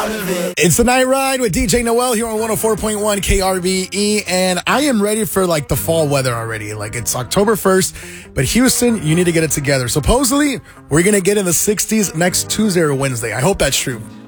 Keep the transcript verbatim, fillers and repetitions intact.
It's the Night Ride with D J Noel here on one oh four point one K R B E, and I am ready for like the fall weather already. Like it's October first, but Houston, you need to get it together. Supposedly, we're going to get in the sixties next Tuesday or Wednesday. I hope that's true.